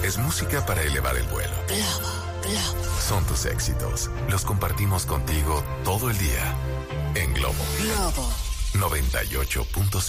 Es música para elevar el vuelo. Son tus éxitos. Los compartimos contigo todo el día. En Globo. 98.5.